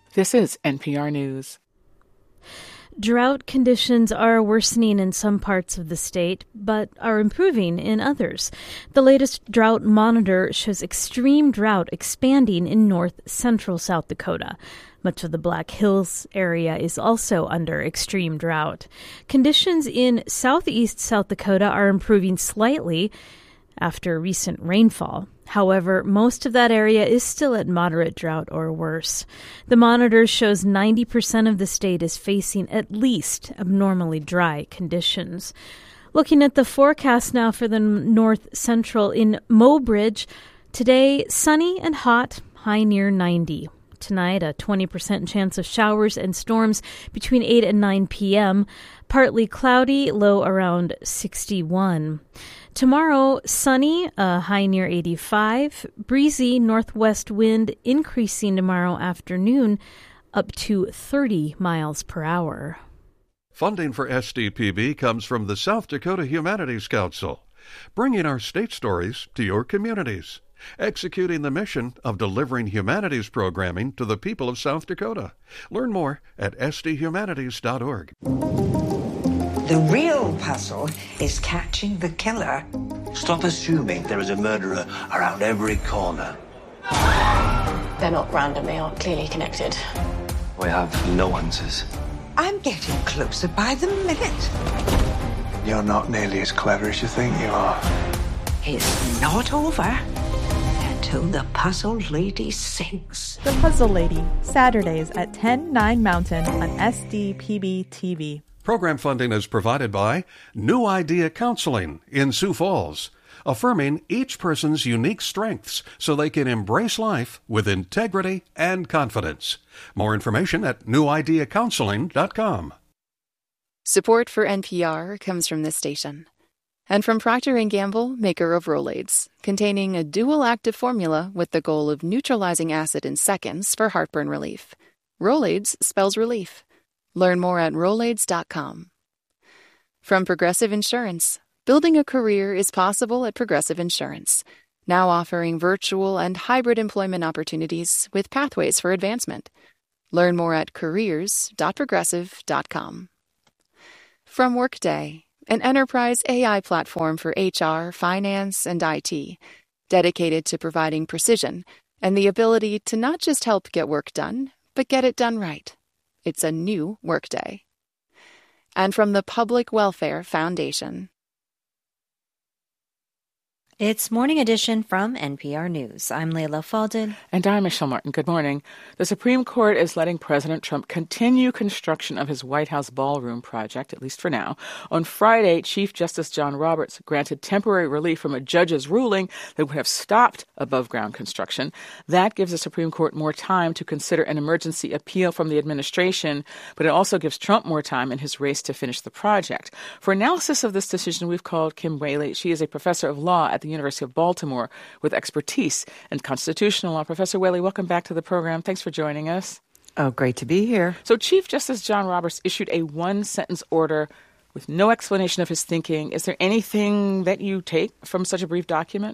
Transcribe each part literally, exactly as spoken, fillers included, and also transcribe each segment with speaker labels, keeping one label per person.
Speaker 1: This is N P R News.
Speaker 2: Drought conditions are worsening in some parts of the state, but are improving in others. The latest drought monitor shows extreme drought expanding in north central South Dakota. Much of the Black Hills area is also under extreme drought. Conditions in southeast South Dakota are improving slightly after recent rainfall. However, most of that area is still at moderate drought or worse. The monitor shows ninety percent of the state is facing at least abnormally dry conditions. Looking at the forecast now for the north central in Mobridge, today sunny and hot, high near ninety. Tonight, a twenty percent chance of showers and storms between eight and nine p.m., partly cloudy, low around sixty-one. Tomorrow, sunny, a high near eighty-five, breezy northwest wind increasing tomorrow afternoon up to thirty miles per hour.
Speaker 3: Funding for S D P B comes from the South Dakota Humanities Council, bringing our state stories to your communities, executing the mission of delivering humanities programming to the people of South Dakota. Learn more at s d humanities dot org.
Speaker 4: The real puzzle is catching the killer.
Speaker 5: Stop assuming there is a murderer around every corner.
Speaker 6: They're not random, they are clearly connected.
Speaker 5: We have no answers.
Speaker 4: I'm getting closer by the minute.
Speaker 7: You're not nearly as clever as you think you are.
Speaker 4: It's not over until the Puzzle Lady sings.
Speaker 8: The Puzzle Lady, Saturdays at ten, nine Mountain on S D P B T V.
Speaker 3: Program funding is provided by New Idea Counseling in Sioux Falls, affirming each person's unique strengths so they can embrace life with integrity and confidence. More information at new idea counseling dot com.
Speaker 9: Support for N P R comes from this station and from Procter and Gamble, maker of Rolaids, containing a dual active formula with the goal of neutralizing acid in seconds for heartburn relief. Rolaids spells relief. Learn more at rolaids dot com. From Progressive Insurance, building a career is possible at Progressive Insurance, now offering virtual and hybrid employment opportunities with pathways for advancement. Learn more at careers dot progressive dot com. From Workday, an enterprise A I platform for H R, finance, and I T, dedicated to providing precision and the ability to not just help get work done, but get it done right. It's a new Workday. And from the Public Welfare Foundation.
Speaker 10: It's Morning Edition from N P R News. I'm Leila Fadel.
Speaker 1: And I'm Michelle Martin. Good morning. The Supreme Court is letting President Trump continue construction of his White House ballroom project, at least for now. On Friday, Chief Justice John Roberts granted temporary relief from a judge's ruling that would have stopped above-ground construction. That gives the Supreme Court more time to consider an emergency appeal from the administration, but it also gives Trump more time in his race to finish the project. For analysis of this decision, we've called Kim Whaley. She is a professor of law at the University of Baltimore with expertise in constitutional law. Professor Whaley, welcome back to the program. Thanks for joining us.
Speaker 11: Oh, great to be here.
Speaker 1: So Chief Justice John Roberts issued a one-sentence order with no explanation of his thinking. Is there anything that you take from such a brief document?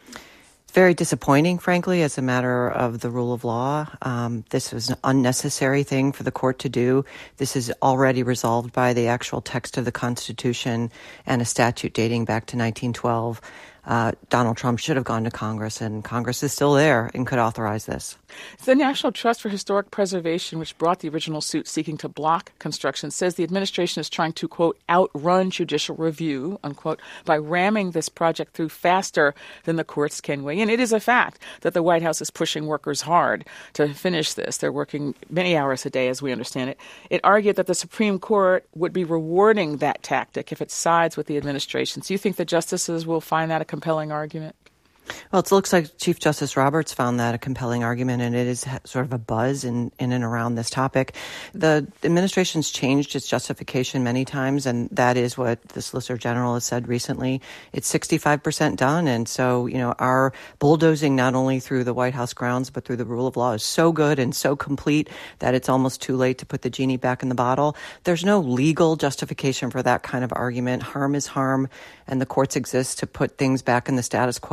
Speaker 11: Very disappointing, frankly, as a matter of the rule of law. Um, this was an unnecessary thing for the court to do. This is already resolved by the actual text of the Constitution and a statute dating back to nineteen twelve. Uh, Donald Trump should have gone to Congress, and Congress is still there and could authorize this.
Speaker 1: The National Trust for Historic Preservation, which brought the original suit seeking to block construction, says the administration is trying to, quote, outrun judicial review, unquote, by ramming this project through faster than the courts can weigh in. It is a fact that the White House is pushing workers hard to finish this. They're working many hours a day, as we understand it. It argued that the Supreme Court would be rewarding that tactic if it sides with the administration. So you think the justices will find that a compelling argument?
Speaker 11: Well, it looks like Chief Justice Roberts found that a compelling argument, and it is sort of a buzz in, in and around this topic. The administration's changed its justification many times, and that is what the Solicitor General has said recently. It's sixty-five percent done, and so, you know, our bulldozing not only through the White House grounds, but through the rule of law is so good and so complete that it's almost too late to put the genie back in the bottle. There's no legal justification for that kind of argument. Harm is harm, and the courts exist to put things back in the status quo to the extent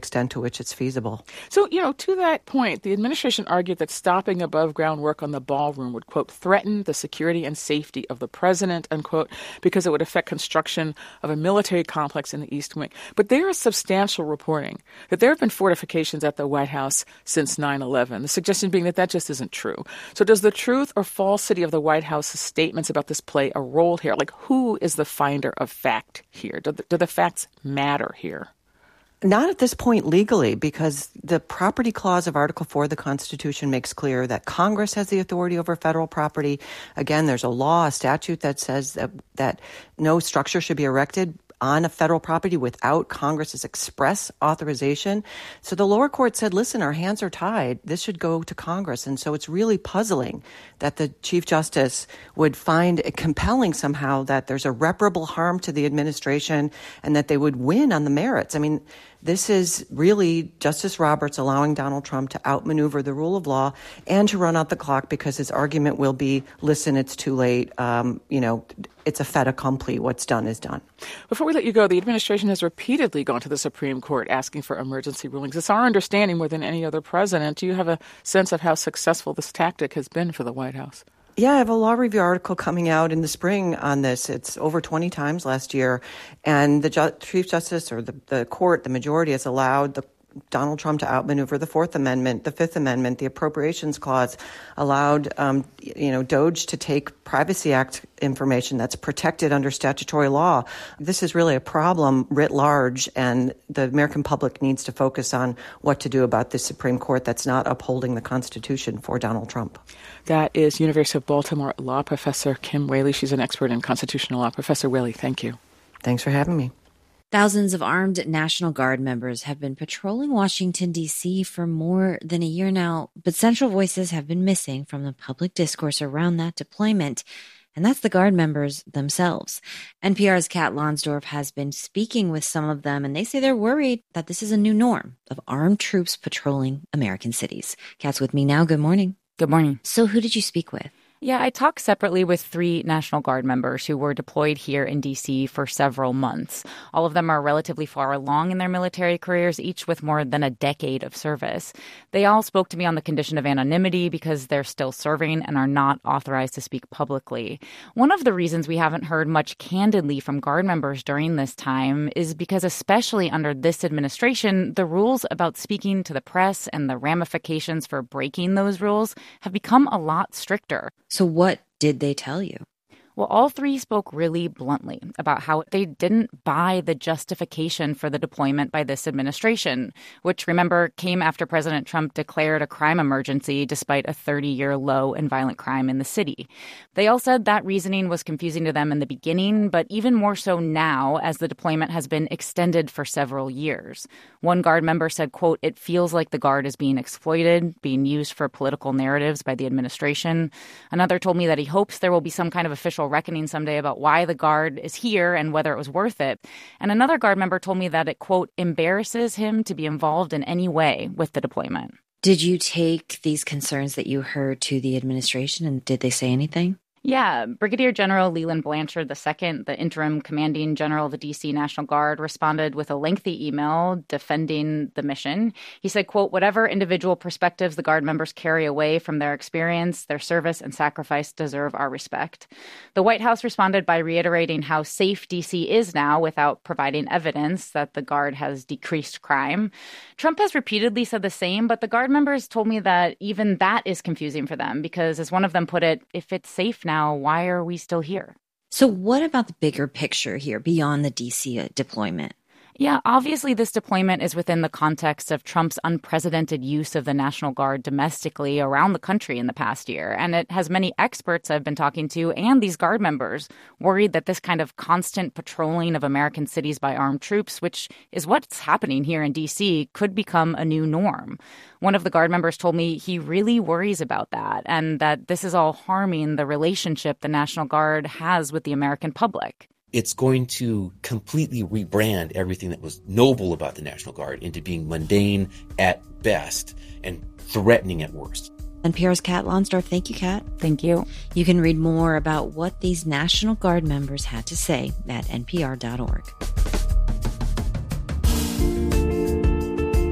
Speaker 11: extent to which it's feasible.
Speaker 1: So, you know, to that point, the administration argued that stopping above ground work on the ballroom would, quote, threaten the security and safety of the president, unquote, because it would affect construction of a military complex in the East Wing. But there is substantial reporting that there have been fortifications at the White House since nine eleven, the suggestion being that that just isn't true. So does the truth or falsity of the White House's statements about this play a role here? Like, who is the finder of fact here? Do the, do the facts matter here?
Speaker 11: Not at this point legally, because the property clause of Article four of the Constitution makes clear that Congress has the authority over federal property. Again, there's a law, a statute that says that, that no structure should be erected on a federal property without Congress's express authorization. So the lower court said, listen, our hands are tied. This should go to Congress. And so it's really puzzling that the Chief Justice would find it compelling somehow that there's irreparable harm to the administration and that they would win on the merits. I mean, this is really Justice Roberts allowing Donald Trump to outmaneuver the rule of law and to run out the clock, because his argument will be, listen, it's too late. Um, you know, it's a fait accompli. What's done is done. Before
Speaker 1: we let you go, the administration has repeatedly gone to the Supreme Court asking for emergency rulings. It's our understanding more than any other president. Do you have a sense of how successful this tactic has been for the White House?
Speaker 11: Yeah, I have a law review article coming out in the spring on this. It's over twenty times last year. And the Ju- Chief Justice or the, the court, the majority, has allowed the Donald Trump to outmaneuver the Fourth Amendment, the Fifth Amendment, the Appropriations Clause, allowed, um, you know, DOJ to take Privacy Act information that's protected under statutory law. This is really a problem writ large, and the American public needs to focus on what to do about this Supreme Court that's not upholding the Constitution for Donald Trump.
Speaker 1: That is University of Baltimore law professor Kim Whaley. She's an expert in constitutional law. Professor Whaley, thank you.
Speaker 11: Thanks for having me.
Speaker 10: Thousands of armed National Guard members have been patrolling Washington, D C for more than a year now, but central voices have been missing from the public discourse around that deployment, and that's the Guard members themselves. N P R's Kat Lonsdorf has been speaking with some of them, and they say they're worried that this is a new norm of armed troops patrolling American cities. Kat's with me now. Good morning.
Speaker 12: Good morning.
Speaker 10: So who did you speak with?
Speaker 12: Yeah, I talked separately with three National Guard members who were deployed here in D C for several months. All of them are relatively far along in their military careers, each with more than a decade of service. They all spoke to me on the condition of anonymity because they're still serving and are not authorized to speak publicly. One of the reasons we haven't heard much candidly from Guard members during this time is because, especially under this administration, the rules about speaking to the press and the ramifications for breaking those rules have become a lot stricter.
Speaker 10: So what did they tell you?
Speaker 12: Well, all three spoke really bluntly about how they didn't buy the justification for the deployment by this administration, which, remember, came after President Trump declared a crime emergency despite a thirty-year low in violent crime in the city. They all said that reasoning was confusing to them in the beginning, but even more so now as the deployment has been extended for several years. One Guard member said, quote, "It feels like the Guard is being exploited, being used for political narratives by the administration." Another told me that he hopes there will be some kind of official reckoning someday about why the Guard is here and whether it was worth it. And another Guard member told me that it, quote, "embarrasses him to be involved in any way with the deployment."
Speaker 10: Did you take these concerns that you heard to the administration, and did they say anything?
Speaker 12: Yeah, Brigadier General Leland Blanchard the Second, the interim commanding general of the D C National Guard, responded with a lengthy email defending the mission. He said, quote, "Whatever individual perspectives the Guard members carry away from their experience, their service and sacrifice deserve our respect." The White House responded by reiterating how safe D C is now without providing evidence that the Guard has decreased crime. Trump has repeatedly said the same, but the Guard members told me that even that is confusing for them because, as one of them put it, if it's safe now, Now, why are we still here?
Speaker 10: So what about the bigger picture here beyond the D C deployment?
Speaker 12: Yeah, obviously this deployment is within the context of Trump's unprecedented use of the National Guard domestically around the country in the past year. And it has many experts I've been talking to and these Guard members worried that this kind of constant patrolling of American cities by armed troops, which is what's happening here in D C, could become a new norm. One of the Guard members told me he really worries about that and that this is all harming the relationship the National Guard has with the American public.
Speaker 13: It's going to completely rebrand everything that was noble about the National Guard into being mundane at best and threatening at worst.
Speaker 10: N P R's Kat Lonsdorf. Thank you, Kat.
Speaker 12: Thank you.
Speaker 10: You can read more about what these National Guard members had to say at N P R dot org.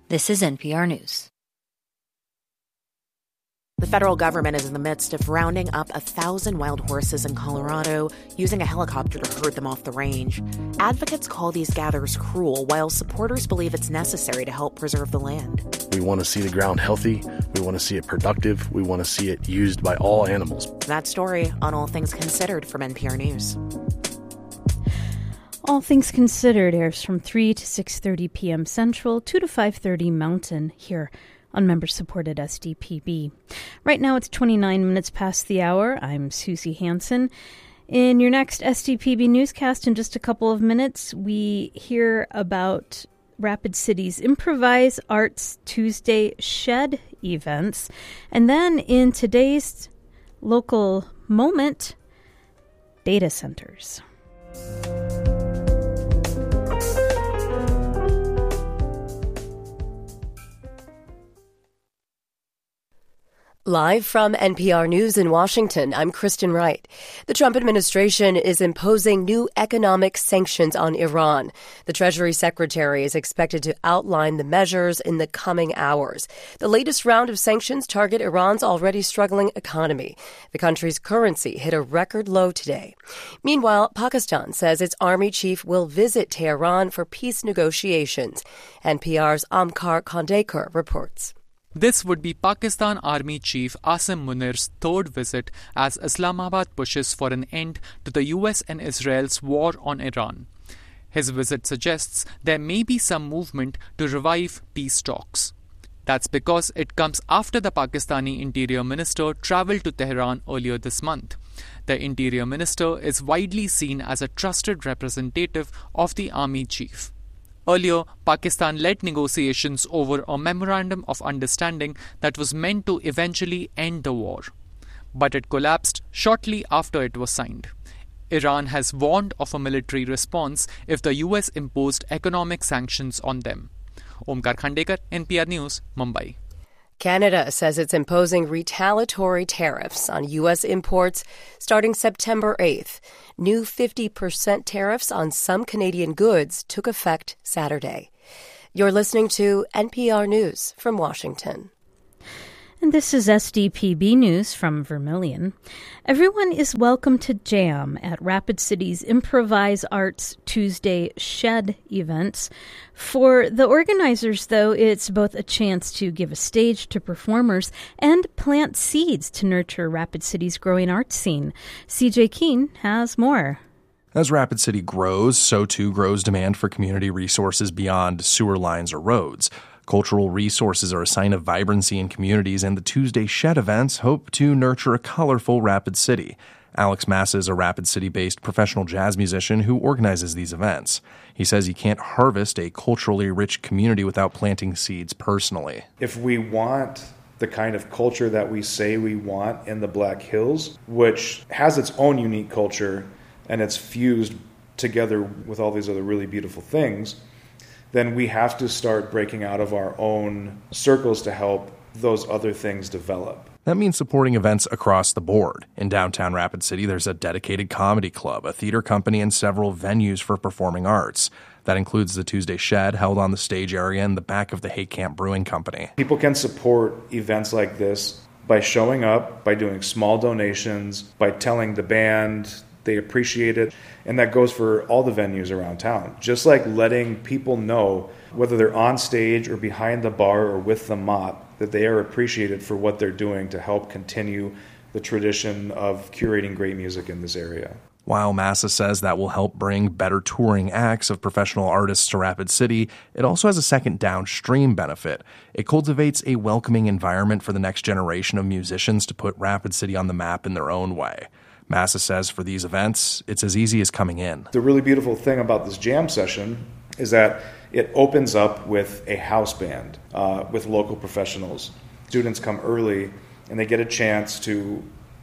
Speaker 10: This is N P R News.
Speaker 14: The federal government is in the midst of rounding up a thousand wild horses in Colorado, using a helicopter to herd them off the range. Advocates call these gathers cruel, while supporters believe it's necessary to help preserve the land.
Speaker 15: We want to see the ground healthy. We want to see it productive. We want to see it used by all animals.
Speaker 14: That story on All Things Considered from N P R News.
Speaker 2: All Things Considered airs from three to six thirty p.m. Central, two to five thirty Mountain, here on member-supported S D P B. Right now it's twenty-nine minutes past the hour. I'm Susie Hansen. In your next S D P B newscast in just a couple of minutes, we hear about Rapid City's Improvise Arts Tuesday Shed events. And then in today's local moment, data centers.
Speaker 16: Live from N P R News in Washington, I'm Kristen Wright. The Trump administration is imposing new economic sanctions on Iran. The Treasury Secretary is expected to outline the measures in the coming hours. The latest round of sanctions target Iran's already struggling economy. The country's currency hit a record low today. Meanwhile, Pakistan says its army chief will visit Tehran for peace negotiations. N P R's Amkar Khandekar reports.
Speaker 17: This would be Pakistan Army Chief Asim Munir's third visit as Islamabad pushes for an end to the U S and Israel's war on Iran. His visit suggests there may be some movement to revive peace talks. That's because it comes after the Pakistani Interior Minister travelled to Tehran earlier this month. The Interior Minister is widely seen as a trusted representative of the Army Chief. Earlier, Pakistan led negotiations over a memorandum of understanding that was meant to eventually end the war. But it collapsed shortly after it was signed. Iran has warned of a military response if the U S imposed economic sanctions on them. Omkar Khandekar, N P R News, Mumbai.
Speaker 16: Canada says it's imposing retaliatory tariffs on U S imports starting September eighth. New fifty percent tariffs on some Canadian goods took effect Saturday. You're listening to N P R News from Washington.
Speaker 2: And this is S D P B News from Vermilion. Everyone is welcome to jam at Rapid City's Improvise Arts Tuesday Shed events. For the organizers, though, it's both a chance to give a stage to performers and plant seeds to nurture Rapid City's growing arts scene. C J Keene has more.
Speaker 18: As Rapid City grows, so too grows demand for community resources beyond sewer lines or roads. Cultural resources are a sign of vibrancy in communities, and the Tuesday Shed events hope to nurture a colorful Rapid City. Alex Massa is a Rapid City-based professional jazz musician who organizes these events. He says he can't harvest a culturally rich community without planting seeds personally.
Speaker 19: If we want the kind of culture that we say we want in the Black Hills, which has its own unique culture and it's fused together with all these other really beautiful things, then we have to start breaking out of our own circles to help those other things develop.
Speaker 18: That means supporting events across the board. In downtown Rapid City, there's a dedicated comedy club, a theater company, and several venues for performing arts. That includes the Tuesday Shed, held on the stage area in the back of the Hate Camp Brewing Company.
Speaker 19: People can support events like this by showing up, by doing small donations, by telling the band they appreciate it. And that goes for all the venues around town. Just like letting people know, whether they're on stage or behind the bar or with the mop, that they are appreciated for what they're doing to help continue the tradition of curating great music in this area.
Speaker 18: While Massa says that will help bring better touring acts of professional artists to Rapid City, it also has a second downstream benefit. It cultivates a welcoming environment for the next generation of musicians to put Rapid City on the map in their own way. Massa says for these events, it's as easy as coming in.
Speaker 19: The really beautiful thing about this jam session is that it opens up with a house band, uh, with local professionals. Students come early and they get a chance to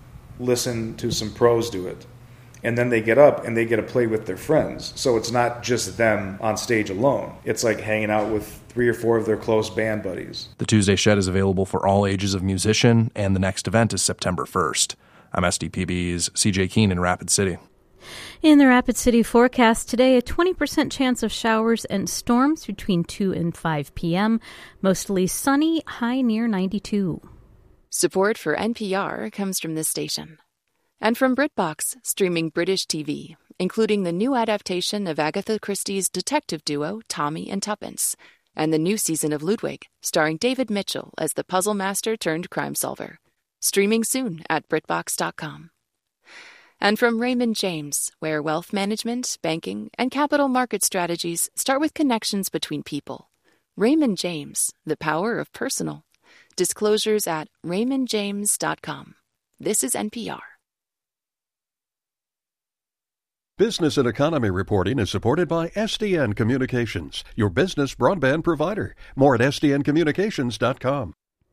Speaker 19: listen to some pros do it. And then they get up and they get to play with their friends. So it's not just them on stage alone. It's like hanging out with three or four of their close band buddies.
Speaker 18: The Tuesday Shed is available for all ages of musician, and the next event is September first. I'm S D P B's C J Keene in Rapid City.
Speaker 2: In the Rapid City forecast today, a twenty percent chance of showers and storms between two and five p.m. Mostly sunny, high near ninety-two.
Speaker 9: Support for N P R comes from this station. And from BritBox, streaming British T V, including the new adaptation of Agatha Christie's detective duo Tommy and Tuppence, and the new season of Ludwig, starring David Mitchell as the puzzle master turned crime solver. Streaming soon at BritBox dot com. And from Raymond James, where wealth management, banking, and capital market strategies start with connections between people. Raymond James, the power of personal. Disclosures at raymond james dot com. This is N P R.
Speaker 3: Business and Economy reporting is supported by S D N Communications, your business broadband provider. More at S D N communications dot com.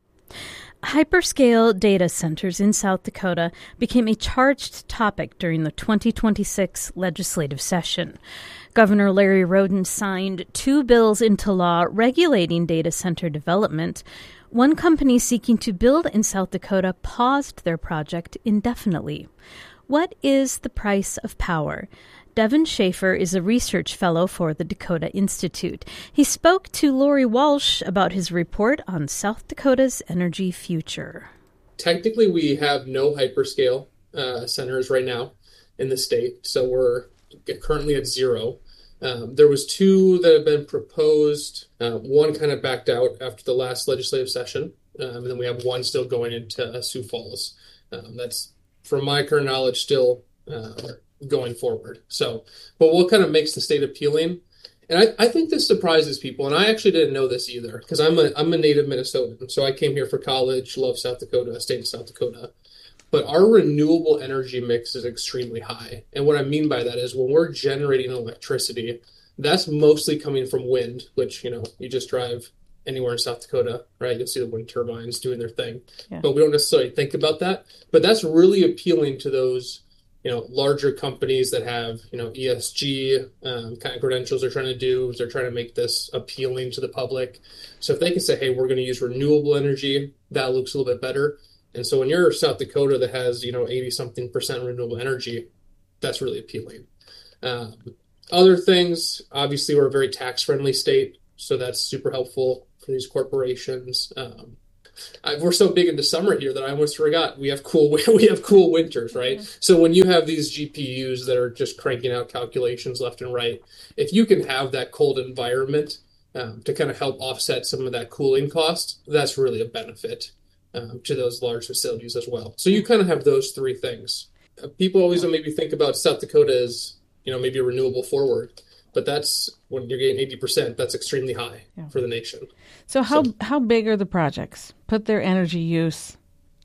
Speaker 2: Hyperscale data centers in South Dakota became a charged topic during the twenty twenty-six legislative session. Governor Larry Roden signed two bills into law regulating data center development. One company seeking to build in South Dakota paused their project indefinitely. What is the price of power? Devin Schaefer is a research fellow for the Dakota Institute. He spoke to Lori Walsh about his report on South Dakota's energy future.
Speaker 20: Technically, we have no hyperscale uh, centers right now in the state, so we're currently at zero. Um, there was two that have been proposed. Uh, one kind of backed out after the last legislative session, um, and then we have one still going into uh, Sioux Falls. Um, that's, from my current knowledge, still uh, going forward. So, but what kind of makes the state appealing? And I, I think this surprises people, and I actually didn't know this either, because I'm a I'm a native Minnesotan, so I came here for college, love South Dakota, stayed in South Dakota. But our renewable energy mix is extremely high. And what I mean by that is when we're generating electricity, that's mostly coming from wind, which, you know, you just drive anywhere in South Dakota, right? You'll see the wind turbines doing their thing. Yeah. But we don't necessarily think about that. But that's really appealing to those, you know, larger companies that have, you know, E S G um, kind of credentials they're trying to do. They're trying to make this appealing to the public. So if they can say, hey, we're going to use renewable energy, that looks a little bit better. And so when you're South Dakota that has, you know, eighty something percent renewable energy, that's really appealing. Um, other things, obviously, we're a very tax friendly state. So that's super helpful for these corporations. Um, I, we're so big into summer here that I almost forgot we have cool we have cool winters, right? Mm-hmm. So when you have these G P Us that are just cranking out calculations left and right, if you can have that cold environment um, to kind of help offset some of that cooling cost, that's really a benefit um, to those large facilities as well. So you kind of have those three things. Uh, people always maybe think about South Dakota as, you know, maybe a renewable forward. But that's when you're getting eighty percent, that's extremely high yeah. for the nation.
Speaker 21: So how so, how big are the projects? Put their energy use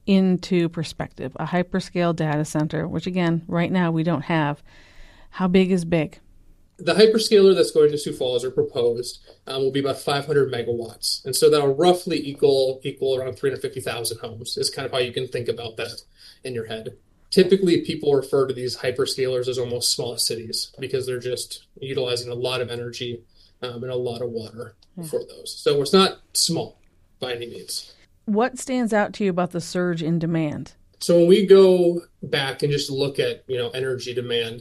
Speaker 21: into perspective. A hyperscale data center, which again, right now we don't have. How big is big?
Speaker 20: The hyperscaler that's going to Sioux Falls or proposed um, will be about five hundred megawatts. And so that'll roughly equal equal around three hundred fifty thousand homes is kind of how you can think about that in your head. Typically, people refer to these hyperscalers as almost small cities because they're just utilizing a lot of energy um, and a lot of water yeah. for those. So it's not small by any means.
Speaker 21: What stands out to you about the surge in demand?
Speaker 20: So when we go back and just look at, you know, energy demand,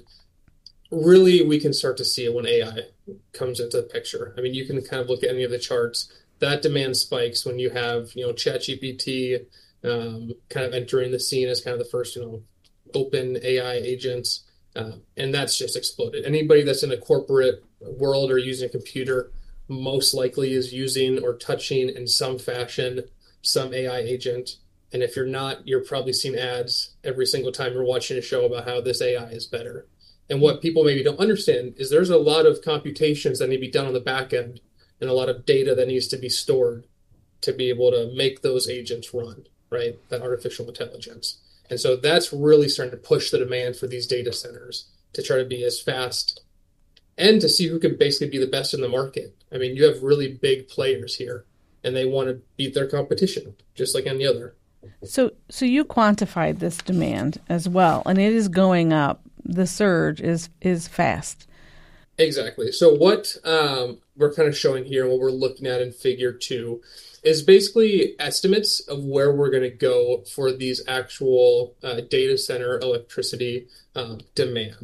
Speaker 20: really we can start to see it when A I comes into the picture. I mean, you can kind of look at any of the charts. That demand spikes when you have, you know, ChatGPT um, kind of entering the scene as kind of the first, you know, open A I agents, uh, and that's just exploded. Anybody that's in a corporate world or using a computer most likely is using or touching in some fashion some A I agent. And if you're not, you're probably seeing ads every single time you're watching a show about how this A I is better. And what people maybe don't understand is there's a lot of computations that need to be done on the back end and a lot of data that needs to be stored to be able to make those agents run, right? That artificial intelligence. And so that's really starting to push the demand for these data centers to try to be as fast and to see who can basically be the best in the market. I mean, you have really big players here, and they want to beat their competition, just like any other.
Speaker 21: So so you quantified this demand as well, and it is going up. The surge is is fast.
Speaker 20: Exactly. So what um, we're kind of showing here, and what we're looking at in figure two, is basically estimates of where we're going to go for these actual uh, data center electricity um, demands.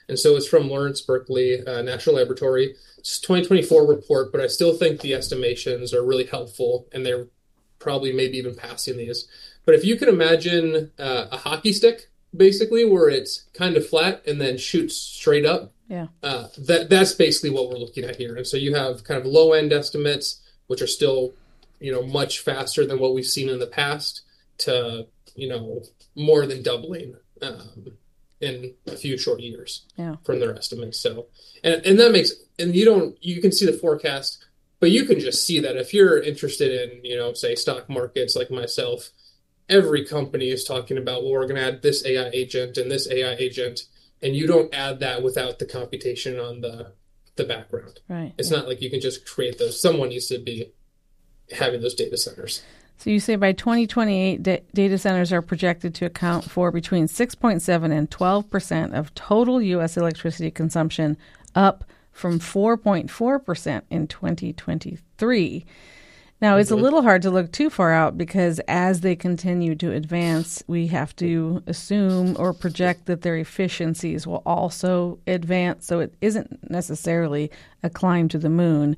Speaker 20: And so it's from Lawrence Berkeley uh, National Laboratory. It's a twenty twenty-four report, but I still think the estimations are really helpful, and they're probably maybe even passing these. But if you can imagine uh, a hockey stick, basically, where it's kind of flat and then shoots straight up,
Speaker 21: Yeah.
Speaker 20: uh, that that's basically what we're looking at here. And so you have kind of low end estimates, which are still, you know, much faster than what we've seen in the past, to, you know, more than doubling um, in a few short years
Speaker 21: Yeah.
Speaker 20: from their estimates. So, and and that makes, and you don't, you can see the forecast, but you can just see that if you're interested in, you know, say stock markets like myself, every company is talking about, well, we're going to add this A I agent and this A I agent, and you don't add that without the computation on the the background.
Speaker 21: Right.
Speaker 20: It's
Speaker 21: yeah.
Speaker 20: not like you can just create those. Someone needs to be having those data centers.
Speaker 21: So you say by twenty twenty-eight, da- data centers are projected to account for between six point seven and twelve percent of total U S electricity consumption, up from four point four percent in twenty twenty-three. Now, it's mm-hmm. a little hard to look too far out because as they continue to advance, we have to assume or project that their efficiencies will also advance. So it isn't necessarily a climb to the moon,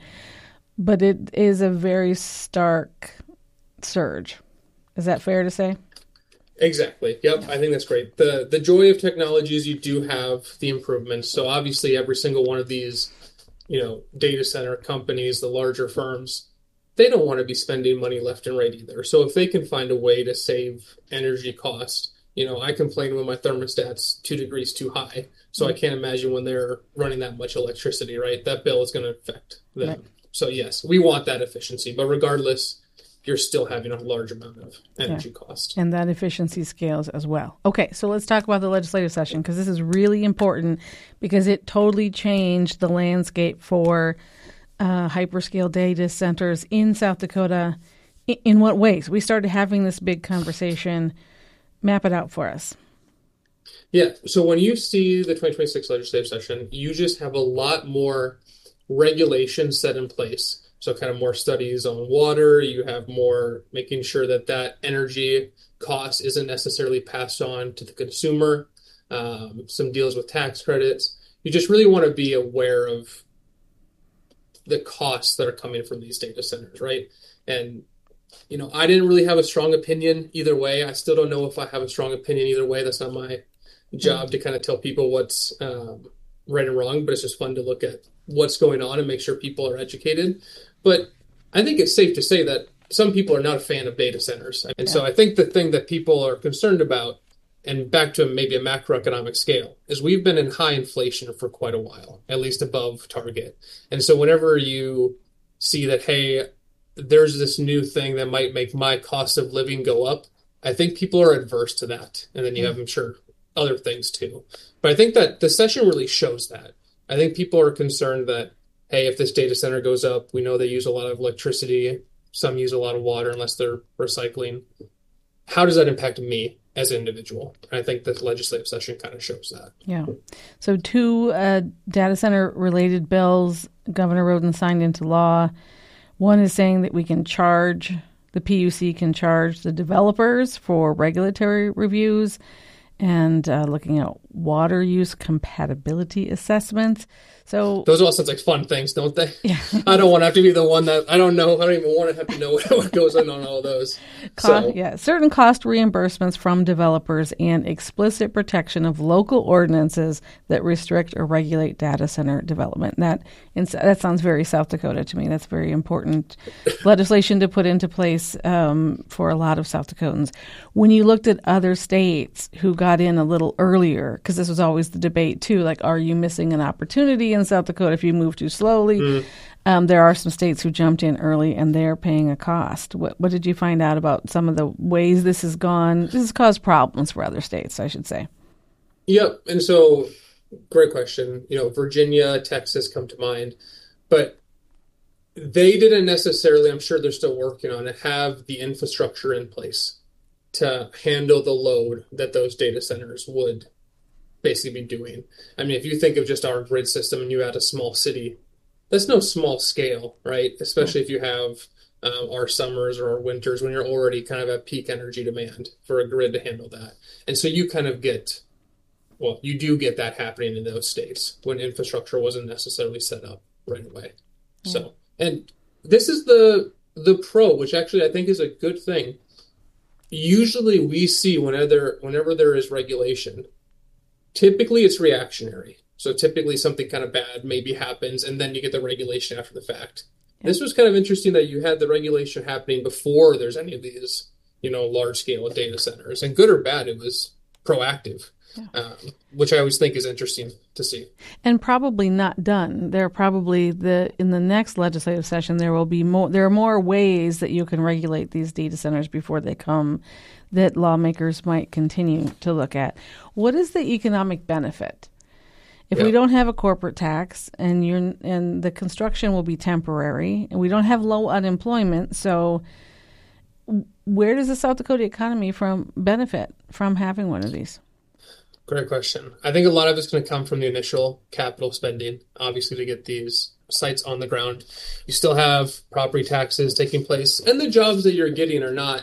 Speaker 21: but it is a very stark surge. Is that fair to say?
Speaker 20: Exactly. Yep. I think that's great. The the joy of technology is you do have the improvements. So obviously every single one of these, you know, data center companies, the larger firms, they don't want to be spending money left and right either. So if they can find a way to save energy cost, you know, I complain when my thermostat's two degrees too high. So I can't imagine when they're running that much electricity, right? That bill is going to affect them. Right. So yes, we want that efficiency, but regardless, you're still having a large amount of energy yeah. cost.
Speaker 21: And that efficiency scales as well. Okay, so let's talk about the legislative session, because this is really important because it totally changed the landscape for uh, hyperscale data centers in South Dakota. In, in what ways? We started having this big conversation. Map it out for us.
Speaker 20: Yeah, so when you see the twenty twenty-six legislative session, you just have a lot more regulations set in place. So kind of more studies on water, you have more making sure that that energy cost isn't necessarily passed on to the consumer, um, some deals with tax credits. You just really want to be aware of the costs that are coming from these data centers, right? And, you know, I didn't really have a strong opinion either way. I still don't know if I have a strong opinion either way. That's not my job mm-hmm. to kind of tell people what's um, right and wrong, but it's just fun to look at what's going on and make sure people are educated. But I think it's safe to say that some people are not a fan of data centers. And yeah. so I think the thing that people are concerned about, and back to maybe a macroeconomic scale, is we've been in high inflation for quite a while, at least above target. And so whenever you see that, hey, there's this new thing that might make my cost of living go up, I think people are adverse to that. And then you have, I'm sure, other things too. But I think that the session really shows that. I think people are concerned that, hey, if this data center goes up, we know they use a lot of electricity. Some use a lot of water unless they're recycling. How does that impact me as an individual? And I think the legislative session kind of shows that.
Speaker 21: Yeah. So two uh, data center related bills Governor Roden signed into law. One is saying that we can charge, the P U C can charge the developers for regulatory reviews and uh, looking at water use compatibility assessments. So
Speaker 20: those all sounds like fun things, don't they?
Speaker 21: Yeah.
Speaker 20: I don't want to have to be the one that I don't know. I don't even want to have to know what goes on on all those.
Speaker 21: Cost,
Speaker 20: so.
Speaker 21: Yeah, certain cost reimbursements from developers and explicit protection of local ordinances that restrict or regulate data center development. That that sounds very South Dakota to me. That's very important legislation to put into place um, for a lot of South Dakotans. When you looked at other states who got in a little earlier, because this was always the debate too, like, are you missing an opportunity in South Dakota if you move too slowly? Mm. Um, there are some states who jumped in early and they're paying a cost. What, what did you find out about some of the ways this has gone? This has caused problems for other states, I should say.
Speaker 20: Yep. And so, great question. You know, Virginia, Texas come to mind, but they didn't necessarily, I'm sure they're still working on it, have the infrastructure in place to handle the load that those data centers would basically be doing. I mean, if you think of just our grid system and you add a small city, that's no small scale, right? Especially if you have um, our summers or our winters when you're already kind of at peak energy demand for a grid to handle that. And so you kind of get well, you do get that happening in those states when infrastructure wasn't necessarily set up right away. Yeah. So, and this is the the pro, which actually I think is a good thing. Usually we see whenever whenever there is regulation, typically it's reactionary. So typically something kind of bad maybe happens, and then you get the regulation after the fact. Yeah. This was kind of interesting that you had the regulation happening before there's any of these, you know, large scale data centers. And good or bad, it was proactive, yeah. um, which I always think is interesting to see.
Speaker 21: And probably not done. There are probably the in the next legislative session there will be more. There are more ways that you can regulate these data centers before they come, that lawmakers might continue to look at. What is the economic benefit? If yep. we don't have a corporate tax and you're and the construction will be temporary and we don't have low unemployment, so where does the South Dakota economy from benefit from having one of these?
Speaker 20: Great question. I think a lot of it's going to come from the initial capital spending, obviously, to get these sites on the ground. You still have property taxes taking place, and the jobs that you're getting are not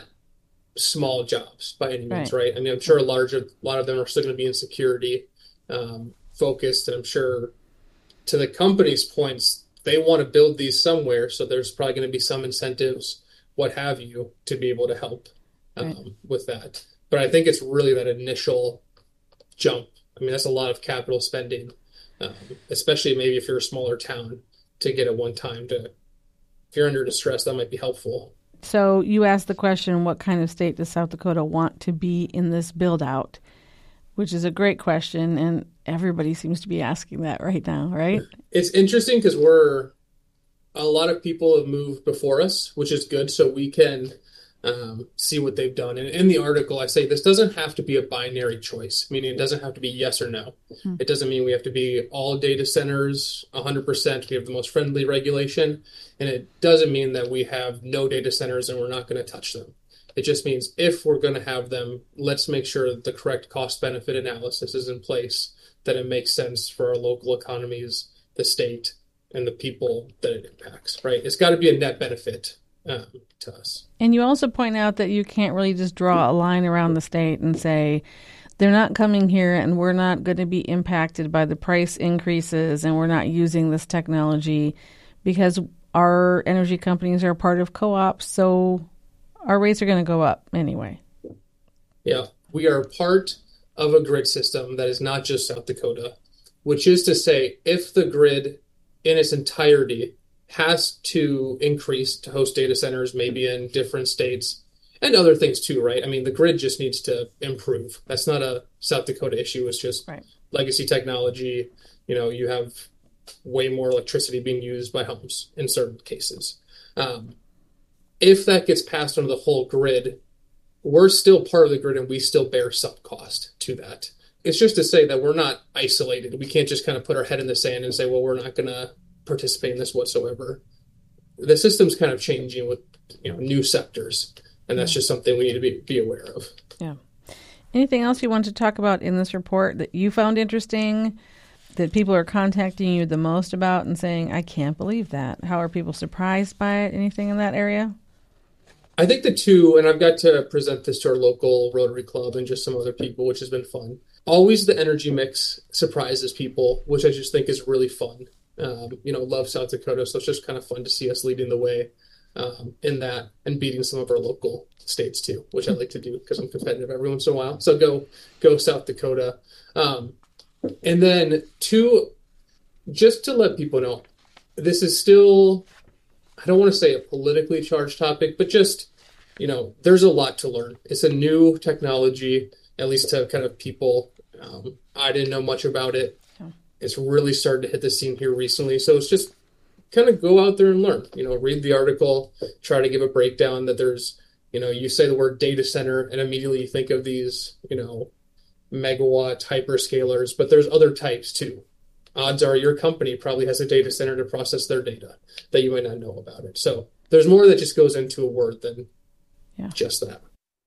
Speaker 20: small jobs by any means, right? right? I mean, I'm sure a large a lot of them are still going to be in security um, focused, and I'm sure to the company's points, they want to build these somewhere, so there's probably going to be some incentives, what have you, to be able to help um, right. with that. But I think it's really that initial jump. I mean, that's a lot of capital spending, um, especially maybe if you're a smaller town, to get at one time. To if you're under distress, that might be helpful.
Speaker 21: So you asked the question, what kind of state does South Dakota want to be in this build out? Which is a great question, and everybody seems to be asking that right now, right?
Speaker 20: It's interesting because we're a lot of people have moved before us, which is good, so we can um, see what they've done. And in the article, I say this doesn't have to be a binary choice, meaning it doesn't have to be yes or no. Mm-hmm. It doesn't mean we have to be all data centers, one hundred percent. We have the most friendly regulation. And it doesn't mean that we have no data centers and we're not going to touch them. It just means if we're going to have them, let's make sure that the correct cost-benefit analysis is in place, that it makes sense for our local economies, the state, and the people that it impacts, right? It's got to be a net benefit um, to us.
Speaker 21: And you also point out that you can't really just draw a line around the state and say, they're not coming here and we're not going to be impacted by the price increases and we're not using this technology because our energy companies are part of co-ops, so our rates are going to go up anyway.
Speaker 20: Yeah, we are part of a grid system that is not just South Dakota, which is to say, if the grid in its entirety has to increase to host data centers, maybe in different states and other things too, right? I mean, the grid just needs to improve. That's not a South Dakota issue. It's just right. legacy technology. You know, you have way more electricity being used by homes in certain cases. Um, if that gets passed onto the whole grid, we're still part of the grid and we still bear some cost to that. It's just to say that we're not isolated. We can't just kind of put our head in the sand and say, well, we're not going to participate in this whatsoever. The system's kind of changing with, you know, new sectors, and that's just something we need to be, be aware of.
Speaker 21: Yeah. Anything else you want to talk about in this report that you found interesting, that people are contacting you the most about and saying, I can't believe that? How are people surprised by it? Anything in that area?
Speaker 20: I think the two, and I've got to present this to our local Rotary Club and just some other people, which has been fun. Always the energy mix surprises people, which I just think is really fun. Um, you know, love South Dakota, so it's just kind of fun to see us leading the way um, in that and beating some of our local states too, which I like to do because I'm competitive every once in a while. So go, go South Dakota. Um, and then two, just to let people know, this is still, I don't want to say a politically charged topic, but just, you know, there's a lot to learn. It's a new technology, at least to kind of people. Um, I didn't know much about it. It's really started to hit the scene here recently. So it's just kind of go out there and learn, you know, read the article, try to give a breakdown that there's, you know, you say the word data center and immediately you think of these, you know, megawatt hyperscalers, but there's other types too. Odds are your company probably has a data center to process their data that you might not know about it. So there's more that just goes into a word than yeah. just that.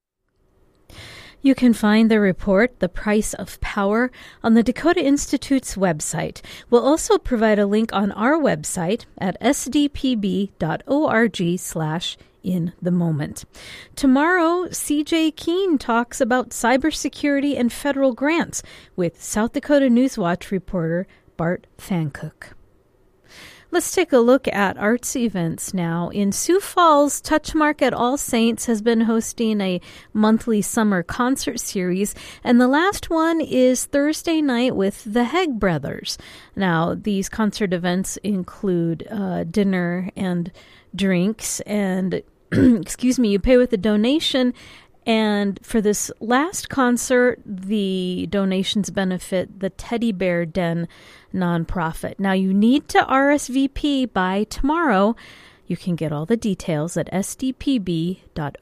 Speaker 2: You can find the report, The Price of Power, on the Dakota Institute's website. We'll also provide a link on our website at s d p b dot org slash in the moment. Tomorrow, C J Keene talks about cybersecurity and federal grants with South Dakota Newswatch reporter Bart Fancook. Let's take a look at arts events now. In Sioux Falls, Touchmark at All Saints has been hosting a monthly summer concert series, and the last one is Thursday night with the Hegg Brothers. Now, these concert events include uh, dinner and drinks, and excuse me, you pay with a donation. And for this last concert, the donations benefit the Teddy Bear Den nonprofit. Now, you need to R S V P by tomorrow. You can get all the details at sdpb.org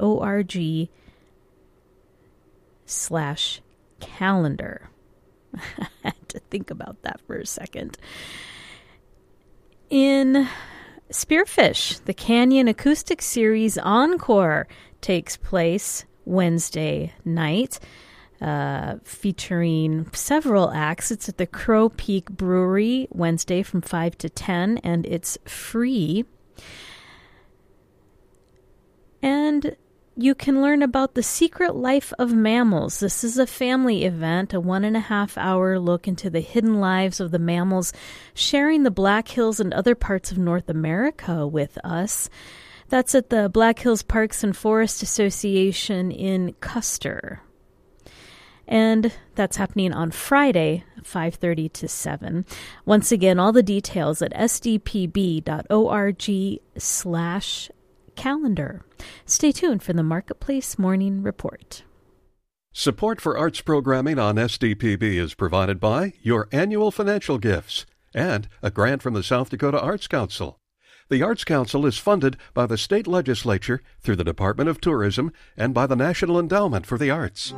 Speaker 2: slash calendar. I had to think about that for a second. In Spearfish, the Canyon Acoustic Series Encore takes place Wednesday night, uh, featuring several acts. It's at the Crow Peak Brewery Wednesday from five to ten, and it's free. And you can learn about the secret life of mammals. This is a family event, a one and a half hour look into the hidden lives of the mammals, sharing the Black Hills and other parts of North America with us. That's at the Black Hills Parks and Forest Association in Custer. And that's happening on Friday, five thirty to seven. Once again, all the details at sdpb.org slash calendar. Stay tuned for the Marketplace Morning Report.
Speaker 3: Support for arts programming on S D P B is provided by your annual financial gifts and a grant from the South Dakota Arts Council. The Arts Council is funded by the state legislature through the Department of Tourism and by the National Endowment for the Arts.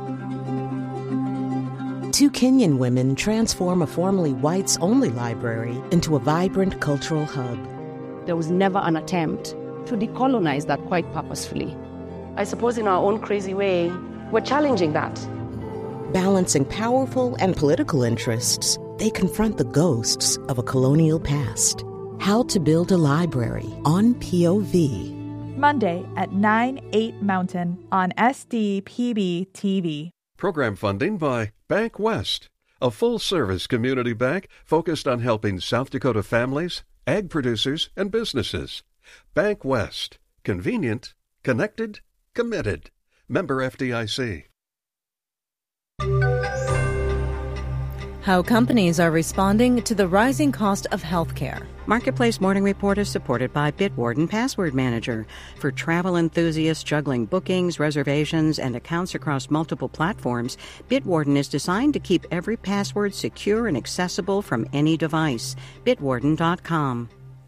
Speaker 6: Two Kenyan women transform a formerly whites-only library into a vibrant cultural hub.
Speaker 22: There was never an attempt to decolonize that quite purposefully. I suppose in our own crazy way, we're challenging that.
Speaker 6: Balancing powerful and political interests, they confront the ghosts of a colonial past. How to Build a Library on P O V.
Speaker 8: Monday at nine, eight Mountain on S D P B T V.
Speaker 3: Program funding by Bank West, a full-service community bank focused on helping South Dakota families, ag producers, and businesses. Bank West. Convenient, connected, committed. Member F D I C.
Speaker 23: How companies are responding to the rising cost of healthcare.
Speaker 24: Marketplace Morning Report is supported by Bitwarden Password Manager. For travel enthusiasts juggling bookings, reservations, and accounts across multiple platforms, Bitwarden is designed to keep every password secure and accessible from any device. bitwarden dot com.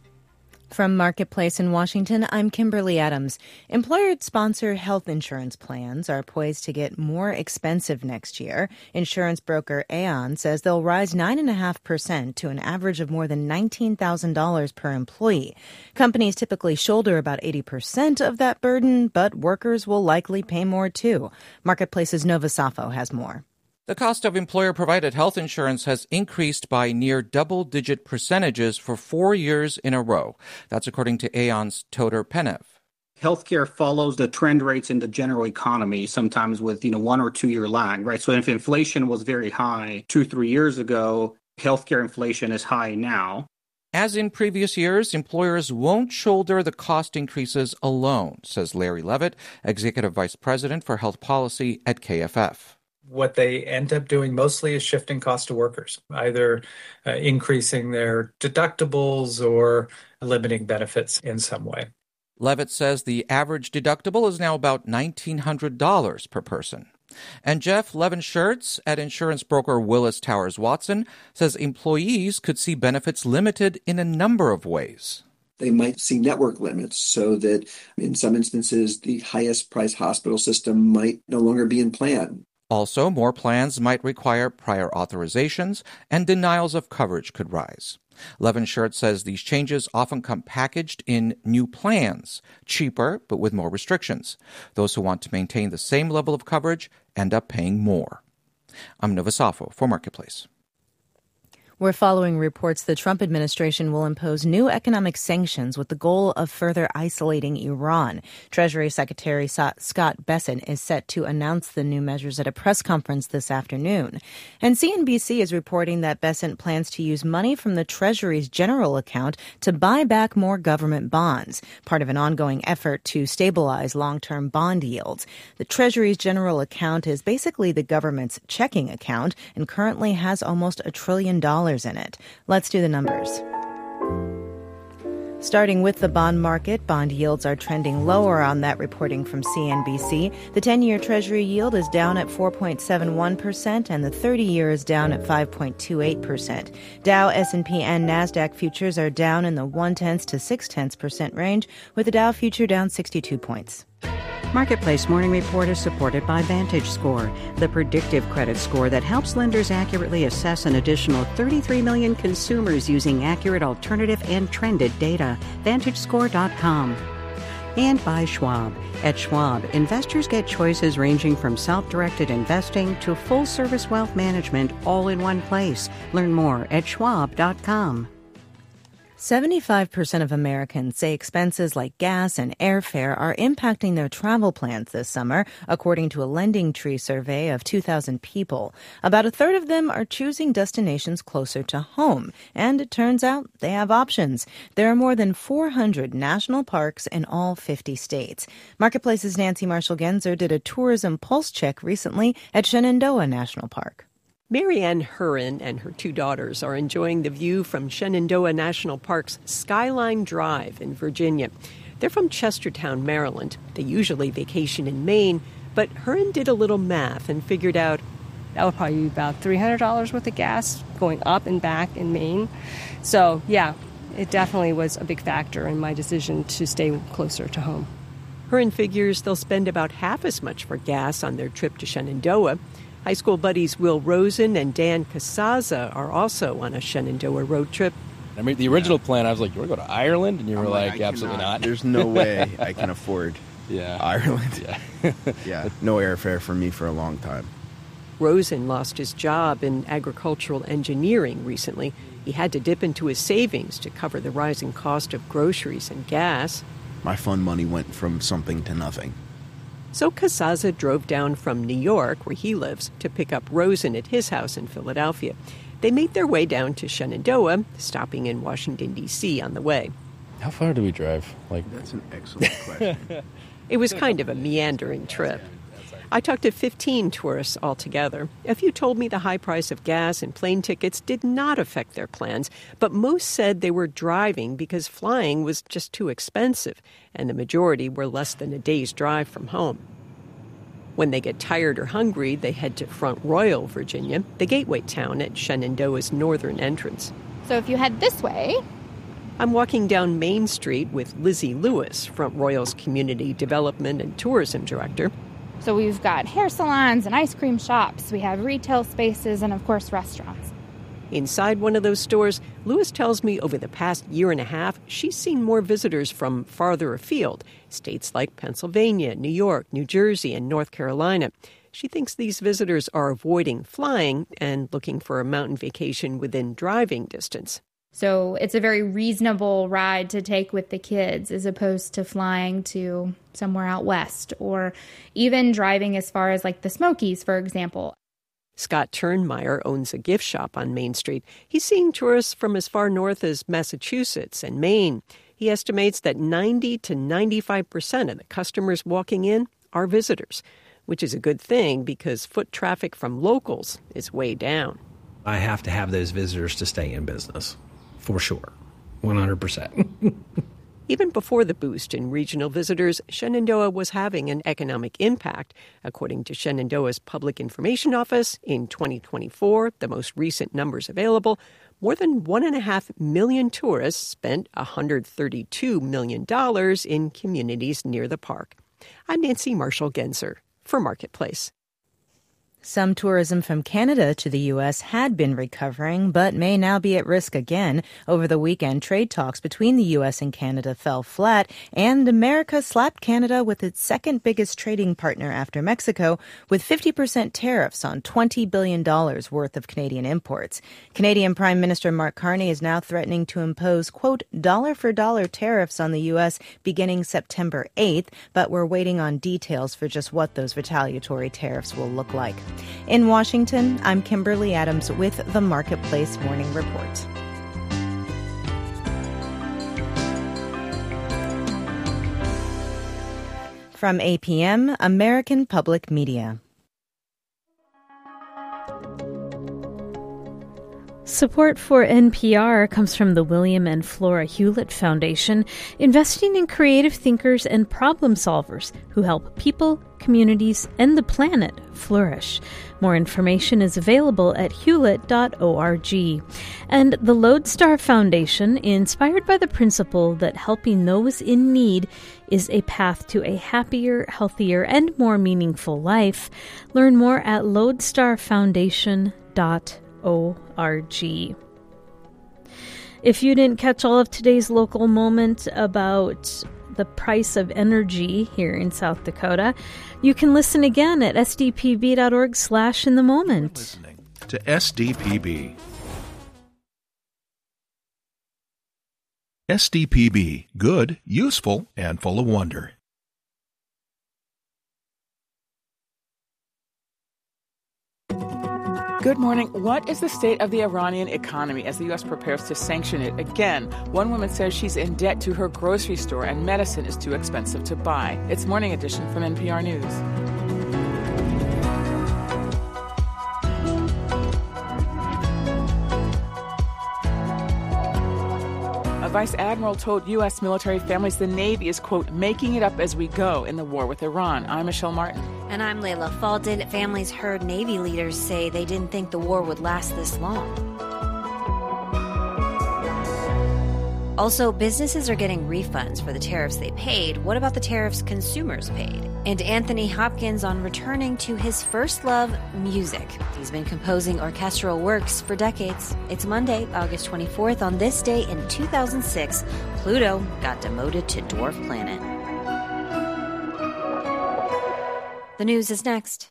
Speaker 23: From Marketplace in Washington, I'm Kimberly Adams. Employer-sponsored health insurance plans are poised to get more expensive next year. Insurance broker Aon says they'll rise nine point five percent to an average of more than nineteen thousand dollars per employee. Companies typically shoulder about eighty percent of that burden, but workers will likely pay more too. Marketplace's Nova Safo has more.
Speaker 25: The cost of employer-provided health insurance has increased by near double-digit percentages for four years in a row. That's according to Aon's Toder Penev.
Speaker 26: Healthcare follows the trend rates in the general economy, sometimes with, you know, one or two year lag, right? So if inflation was very high two, three years ago, healthcare inflation is high now.
Speaker 25: As in previous years, employers won't shoulder the cost increases alone, says Larry Levitt, Executive Vice President for Health Policy at K F F.
Speaker 27: What they end up doing mostly is shifting cost to workers, either uh, increasing their deductibles or limiting benefits in some way.
Speaker 25: Levitt says the average deductible is now about nineteen hundred dollars per person. And Jeff Levin-Schertz at insurance broker Willis Towers Watson says employees could see benefits limited in a number of ways.
Speaker 28: They might see network limits so that in some instances the highest priced hospital system might no longer be in plan.
Speaker 25: Also, more plans might require prior authorizations, and denials of coverage could rise. Levin-Schertz says these changes often come packaged in new plans, cheaper but with more restrictions. Those who want to maintain the same level of coverage end up paying more. I'm Nova Safo for Marketplace.
Speaker 23: We're following reports the Trump administration will impose new economic sanctions with the goal of further isolating Iran. Treasury Secretary Scott Bessent is set to announce the new measures at a press conference this afternoon. And C N B C is reporting that Bessent plans to use money from the Treasury's general account to buy back more government bonds, part of an ongoing effort to stabilize long-term bond yields. The Treasury's general account is basically the government's checking account and currently has almost a trillion dollars in it. Let's do the numbers. Starting with the bond market, bond yields are trending lower on that reporting from C N B C. The ten-year Treasury yield is down at four point seven one percent and the thirty-year is down at five point two eight percent. Dow, S and P, and NASDAQ futures are down in the one-tenths to six-tenths percent range, with the Dow future down sixty-two points.
Speaker 24: Marketplace Morning Report is supported by VantageScore, the predictive credit score that helps lenders accurately assess an additional thirty-three million consumers using accurate alternative and trended data. Vantage Score dot com. And by Schwab. At Schwab, investors get choices ranging from self-directed investing to full-service wealth management all in one place. Learn more at schwab dot com.
Speaker 23: seventy-five percent of Americans say expenses like gas and airfare are impacting their travel plans this summer, according to a LendingTree survey of two thousand people. About a third of them are choosing destinations closer to home, and it turns out they have options. There are more than four hundred national parks in all fifty states. Marketplace's Nancy Marshall-Genzer did a tourism pulse check recently at Shenandoah National Park.
Speaker 1: Marianne Hurren and her two daughters are enjoying the view from Shenandoah National Park's Skyline Drive in Virginia. They're from Chestertown, Maryland. They usually vacation in Maine, but Hurren did a little math and figured out
Speaker 4: that would probably be about three hundred dollars worth of gas going up and back in Maine. So, yeah, it definitely was a big factor in my decision to stay closer to home.
Speaker 1: Hurren figures they'll spend about half as much for gas on their trip to Shenandoah. High school buddies Will Rosen and Dan Casaza are also on a Shenandoah road trip.
Speaker 5: I mean, the original plan, I was like, you want to go to Ireland? And you were
Speaker 7: I'm
Speaker 5: like,
Speaker 7: like
Speaker 5: absolutely
Speaker 7: cannot.
Speaker 5: not.
Speaker 7: There's no way I can afford
Speaker 5: yeah.
Speaker 7: Ireland.
Speaker 5: Yeah.
Speaker 7: yeah, no airfare for me for a long time.
Speaker 1: Rosen lost his job in agricultural engineering recently. He had to dip into his savings to cover the rising cost of groceries and gas.
Speaker 7: My fun money went from something to nothing.
Speaker 1: So Casaza drove down from New York, where he lives, to pick up Rosen at his house in Philadelphia. They made their way down to Shenandoah, stopping in Washington, D C on the way.
Speaker 5: How far do we drive? Like
Speaker 7: That's an excellent question.
Speaker 1: It was kind of a meandering trip. I talked to fifteen tourists altogether. A few told me the high price of gas and plane tickets did not affect their plans, but most said they were driving because flying was just too expensive, and the majority were less than a day's drive from home. When they get tired or hungry, they head to Front Royal, Virginia, the gateway town at Shenandoah's northern entrance.
Speaker 10: So if you head this way...
Speaker 1: I'm walking down Main Street with Lizzie Lewis, Front Royal's Community Development and Tourism Director.
Speaker 10: So we've got hair salons and ice cream shops. We have retail spaces and, of course, restaurants.
Speaker 1: Inside one of those stores, Lewis tells me over the past year and a half, she's seen more visitors from farther afield, states like Pennsylvania, New York, New Jersey, and North Carolina. She thinks these visitors are avoiding flying and looking for a mountain vacation within driving distance.
Speaker 10: So it's a very reasonable ride to take with the kids as opposed to flying to somewhere out west or even driving as far as like the Smokies, for example.
Speaker 1: Scott Turnmeyer owns a gift shop on Main Street. He's seeing tourists from as far north as Massachusetts and Maine. He estimates that ninety to ninety-five percent of the customers walking in are visitors, which is a good thing because foot traffic from locals is way down.
Speaker 11: I have to have those visitors to stay in business. For sure, one hundred percent.
Speaker 1: Even before the boost in regional visitors, Shenandoah was having an economic impact. According to Shenandoah's Public Information Office, in twenty twenty-four, the most recent numbers available, more than one and a half million tourists spent one hundred thirty-two million dollars in communities near the park. I'm Nancy Marshall-Genzer for Marketplace.
Speaker 23: Some tourism from Canada to the U S had been recovering, but may now be at risk again. Over the weekend, trade talks between the U S and Canada fell flat, and America slapped Canada with its second biggest trading partner after Mexico, with fifty percent tariffs on twenty billion dollars worth of Canadian imports. Canadian Prime Minister Mark Carney is now threatening to impose, quote, dollar-for-dollar tariffs on the U S beginning September eighth, but we're waiting on details for just what those retaliatory tariffs will look like. In Washington, I'm Kimberly Adams with the Marketplace Morning Report. From A P M, American Public Media.
Speaker 2: Support for N P R comes from the William and Flora Hewlett Foundation, investing in creative thinkers and problem solvers who help people, communities, and the planet flourish. More information is available at hewlett dot org. And the Lodestar Foundation, inspired by the principle that helping those in need is a path to a happier, healthier, and more meaningful life. Learn more at lodestar foundation dot org. If you didn't catch all of today's local moment about the price of energy here in South Dakota, you can listen again at s d p b dot org slash in the moment.
Speaker 12: Listening to S D P B. S D P B, good, useful, and full of wonder.
Speaker 13: Good morning. What is the state of the Iranian economy as the U S prepares to sanction it again? One woman says she's in debt to her grocery store and medicine is too expensive to buy. It's Morning Edition from N P R News. A vice admiral told U S military families the Navy is, quote, making it up as we go in the war with Iran. I'm Michelle Martin.
Speaker 14: And I'm Layla Faldin. Families heard Navy leaders say they didn't think the war would last this long. Also, businesses are getting refunds for the tariffs they paid. What about the tariffs consumers paid? And Anthony Hopkins on returning to his first love, music. He's been composing orchestral works for decades. It's Monday, August twenty-fourth. On this day in two thousand six, Pluto got demoted to dwarf planet. The news is next.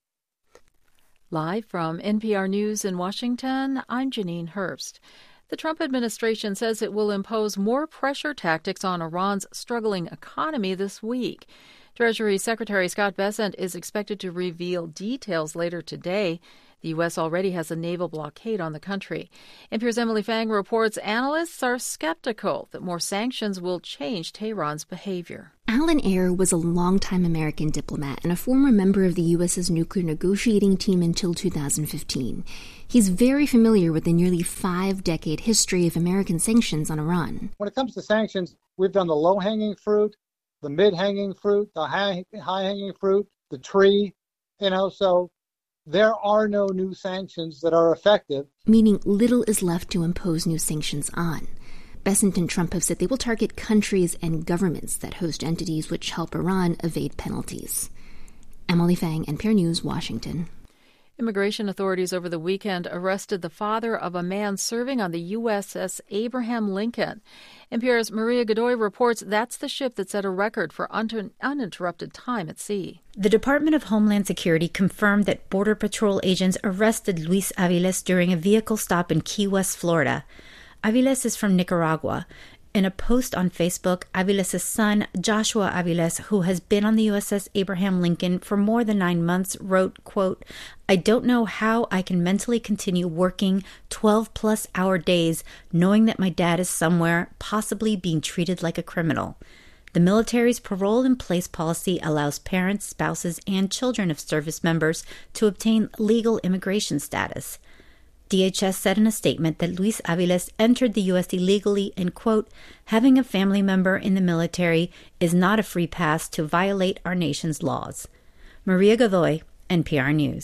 Speaker 15: Live from N P R News in Washington, I'm Janine Herbst. The Trump administration says it will impose more pressure tactics on Iran's struggling economy this week. Treasury Secretary Scott Bessent is expected to reveal details later today. The U S already has a naval blockade on the country. N P R's Emily Fang reports analysts are skeptical that more sanctions will change Tehran's behavior.
Speaker 16: Alan Ayer was a longtime American diplomat and a former member of the U S's nuclear negotiating team until two thousand fifteen. He's very familiar with the nearly five-decade history of American sanctions on Iran.
Speaker 17: When it comes to sanctions, we've done the low-hanging fruit, the mid-hanging fruit, the high, high-hanging fruit, the tree, you know, so there are no new sanctions that are effective.
Speaker 16: Meaning little is left to impose new sanctions on. Bessent and Trump have said they will target countries and governments that host entities which help Iran evade penalties. Emily Fang, N P R News, Washington.
Speaker 15: Immigration authorities over the weekend arrested the father of a man serving on the U S S Abraham Lincoln. N P R's Maria Godoy reports that's the ship that set a record for un- uninterrupted time at sea.
Speaker 18: The Department of Homeland Security confirmed that Border Patrol agents arrested Luis Aviles during a vehicle stop in Key West, Florida. Aviles is from Nicaragua. In a post on Facebook, Aviles' son, Joshua Aviles, who has been on the U S S Abraham Lincoln for more than nine months, wrote, quote, I don't know how I can mentally continue working twelve-plus hour days knowing that my dad is somewhere, possibly being treated like a criminal. The military's parole-in-place policy allows parents, spouses, and children of service members to obtain legal immigration status. D H S said in a statement that Luis Aviles entered the U S illegally and, quote, having a family member in the military is not a free pass to violate our nation's laws. Maria Godoy, N P R News.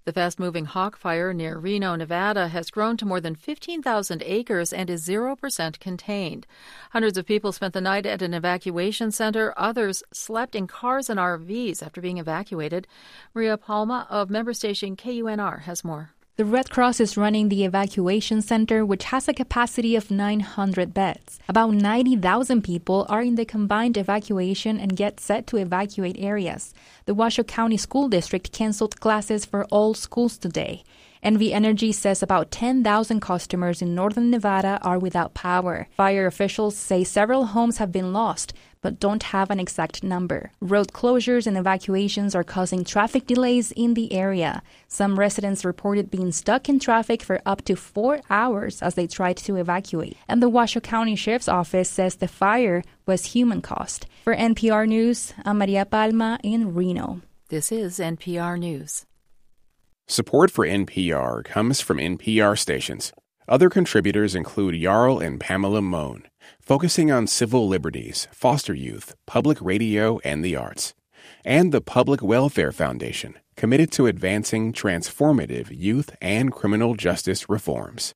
Speaker 15: The fast-moving Hawk Fire near Reno, Nevada, has grown to more than fifteen thousand acres and is zero percent contained. Hundreds of people spent the night at an evacuation center. Others slept in cars and R Vs after being evacuated. Maria Palma of member station K U N R has more.
Speaker 3: The Red Cross is running the evacuation center, which has a capacity of nine hundred beds. About ninety thousand people are in the combined evacuation and get set to evacuate areas. The Washoe County School District canceled classes for all schools today. N V Energy says about ten thousand customers in northern Nevada are without power. Fire officials say several homes have been lost, but don't have an exact number. Road closures and evacuations are causing traffic delays in the area. Some residents reported being stuck in traffic for up to four hours as they tried to evacuate. And the Washoe County Sheriff's Office says the fire was human-caused. For N P R News, I'm Maria Palma in Reno.
Speaker 15: This is N P R News.
Speaker 6: Support for N P R comes from N P R stations. Other contributors include Jarl and Pamela Mohn, focusing on civil liberties, foster youth, public radio, and the arts. And the Public Welfare Foundation, committed to advancing transformative youth and criminal justice reforms.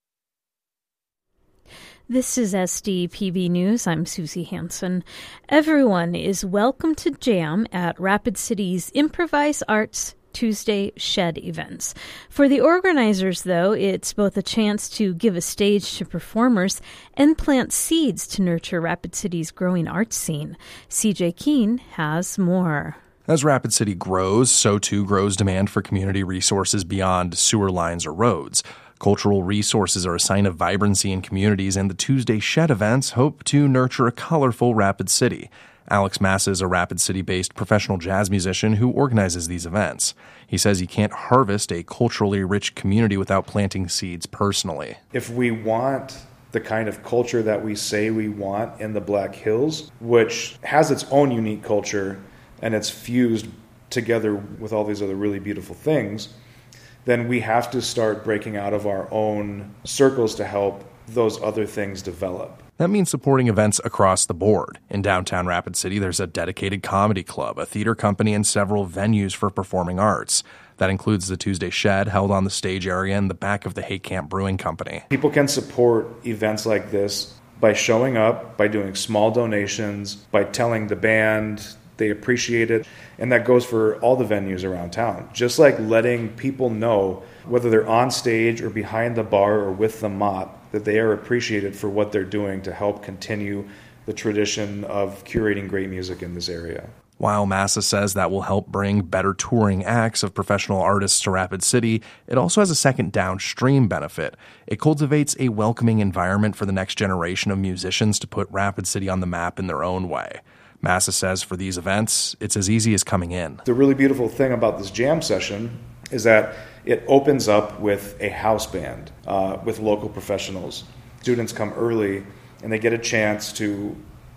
Speaker 2: This is S D P B News. I'm Susie Hansen. Everyone is welcome to jam at Rapid City's Improvise Arts Tuesday Shed events. For the organizers, though, it's both a chance to give a stage to performers and plant seeds to nurture Rapid City's growing arts scene. C J Keene has more.
Speaker 8: As Rapid City grows, so too grows demand for community resources beyond sewer lines or roads. Cultural resources are a sign of vibrancy in communities, and the Tuesday Shed events hope to nurture a colorful Rapid City. Alex Massa is a Rapid City-based professional jazz musician who organizes these events. He says he can't harvest a culturally rich community without planting seeds personally.
Speaker 9: If we want the kind of culture that we say we want in the Black Hills, which has its own unique culture and it's fused together with all these other really beautiful things, then we have to start breaking out of our own circles to help those other things develop.
Speaker 8: That means supporting events across the board. In downtown Rapid City, there's a dedicated comedy club, a theater company, and several venues for performing arts. That includes the Tuesday Shed, held on the stage area in the back of the Hate Camp Brewing Company.
Speaker 9: People can support events like this by showing up, by doing small donations, by telling the band they appreciate it. And that goes for all the venues around town. Just like letting people know, whether they're on stage or behind the bar or with the mop, that they are appreciated for what they're doing to help continue the tradition of curating great music in this area.
Speaker 8: While Massa says that will help bring better touring acts of professional artists to Rapid City, it also has a second downstream benefit. It cultivates a welcoming environment for the next generation of musicians to put Rapid City on the map in their own way. Massa says for these events, it's as easy as coming in.
Speaker 9: The really beautiful thing about this jam session is that it opens up with a house band, uh, with local professionals. Students come early and they get a chance to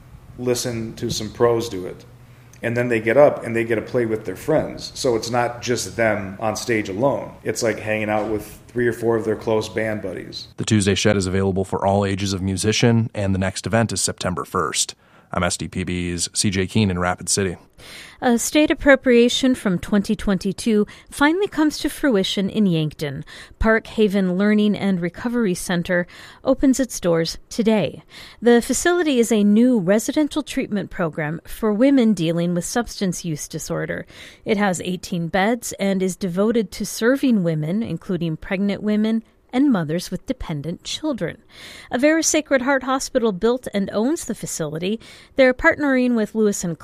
Speaker 9: listen to some pros do it. And then they get up and they get to play with their friends. So it's not just them on stage alone. It's like hanging out with three or four of their close band buddies.
Speaker 8: The Tuesday Shed is available for all ages of musician, and the next event is September first. I'm S D P B's C J Keene in Rapid City.
Speaker 2: A state appropriation from twenty twenty-two finally comes to fruition in Yankton. Park Haven Learning and Recovery Center opens its doors today. The facility is a new residential treatment program for women dealing with substance use disorder. It has eighteen beds and is devoted to serving women, including pregnant women, and mothers with dependent children. Avera Sacred Heart Hospital built and owns the facility. They're partnering with Lewis and